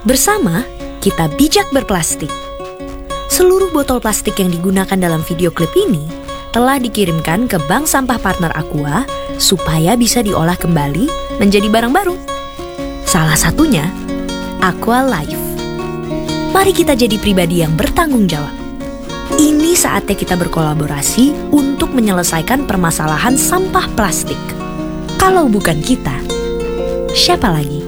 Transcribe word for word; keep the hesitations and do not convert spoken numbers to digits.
Bersama, kita bijak berplastik. Seluruh botol plastik yang digunakan dalam video klip ini telah dikirimkan ke Bank Sampah Partner Aqua supaya bisa diolah kembali menjadi barang baru. Salah satunya, Aqua Life. Mari kita jadi pribadi yang bertanggung jawab. Ini saatnya kita berkolaborasi untuk menyelesaikan permasalahan sampah plastik. Kalau bukan kita, siapa lagi?